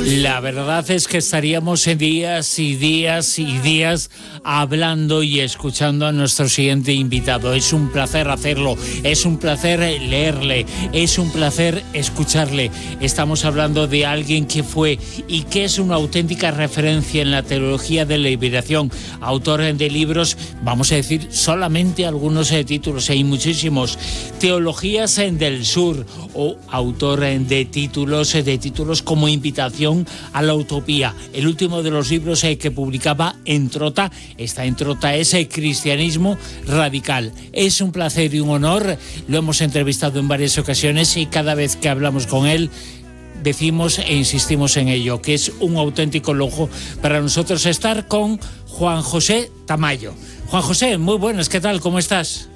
La verdad es que estaríamos en días y días y días hablando y escuchando a nuestro siguiente invitado. Es un placer hacerlo, es un placer leerle, es un placer escucharle. Estamos hablando de alguien que fue y que es una auténtica referencia en la teología de la liberación, autor de libros, vamos a decir solamente algunos títulos, hay muchísimos. Teologías del Sur, o autor de títulos como Invitación a la Utopía. El último de los libros que publicaba en Trota, está en Trota, es el Cristianismo Radical. Es un placer y un honor, lo hemos entrevistado en varias ocasiones y cada vez que hablamos con él decimos e insistimos en ello, que es un auténtico lujo para nosotros estar con Juan José Tamayo. Juan José, muy buenas, ¿qué tal? ¿Cómo estás?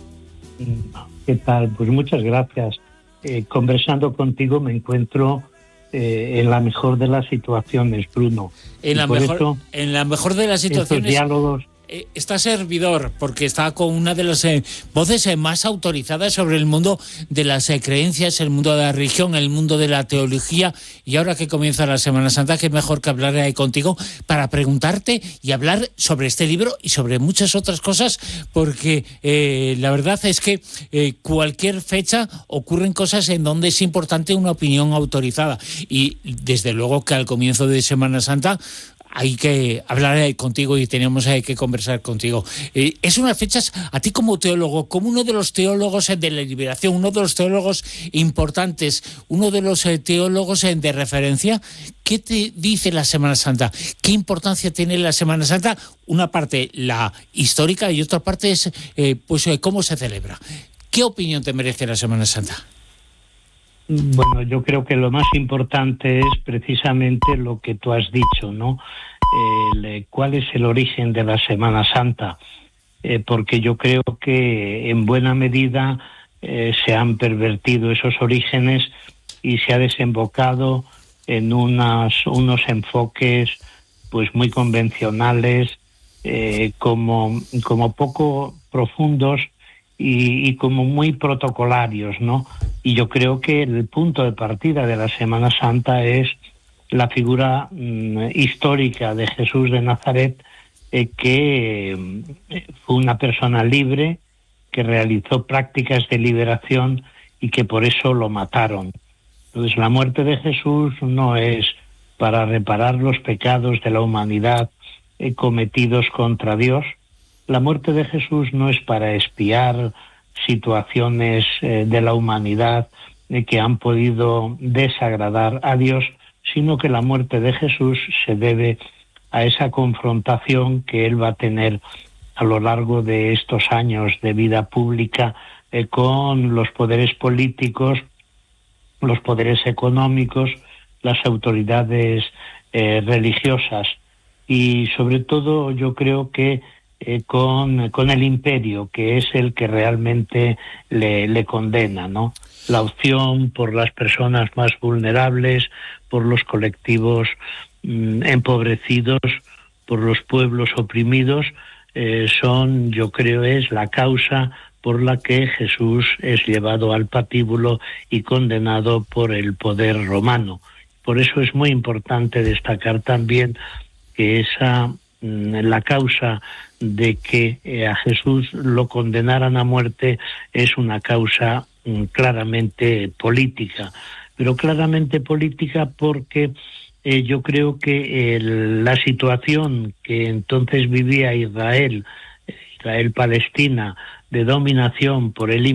¿Qué tal? Pues muchas gracias. Conversando contigo me encuentro en la mejor de las situaciones, Bruno. En la mejor de las situaciones. Estos diálogos. Está servidor, porque está con una de las voces más autorizadas sobre el mundo de las creencias, el mundo de la religión, el mundo de la teología. Y ahora que comienza la Semana Santa, qué mejor que hablar contigo para preguntarte y hablar sobre este libro y sobre muchas otras cosas, porque la verdad es que cualquier fecha ocurren cosas en donde es importante una opinión autorizada. Y desde luego que al comienzo de Semana Santa hay que hablar contigo y tenemos que conversar contigo. Es unas fechas, a ti como teólogo, como uno de los teólogos de la liberación, uno de los teólogos importantes, uno de los teólogos de referencia, ¿qué te dice la Semana Santa? ¿Qué importancia tiene la Semana Santa? Una parte, la histórica, y otra parte es cómo se celebra. ¿Qué opinión te merece la Semana Santa? Bueno, yo creo que lo más importante es precisamente lo que tú has dicho, ¿no? ¿Cuál es el origen de la Semana Santa? Porque yo creo que en buena medida se han pervertido esos orígenes y se ha desembocado en unos enfoques pues muy convencionales, como poco profundos y como muy protocolarios, ¿no? Y yo creo que el punto de partida de la Semana Santa es la figura histórica de Jesús de Nazaret, que fue una persona libre, que realizó prácticas de liberación y que por eso lo mataron. Entonces, la muerte de Jesús no es para reparar los pecados de la humanidad cometidos contra Dios. La muerte de Jesús no es para expiar situaciones de la humanidad que han podido desagradar a Dios, sino que la muerte de Jesús se debe a esa confrontación que él va a tener a lo largo de estos años de vida pública con los poderes políticos, los poderes económicos, las autoridades religiosas y sobre todo yo creo que con el imperio, que es el que realmente le condena, ¿no? La opción por las personas más vulnerables, por los colectivos empobrecidos, por los pueblos oprimidos, son, yo creo, es la causa por la que Jesús es llevado al patíbulo y condenado por el poder romano. Por eso es muy importante destacar también que la causa de que a Jesús lo condenaran a muerte es una causa claramente política, pero claramente política porque yo creo que la situación que entonces vivía Israel-Palestina de dominación por el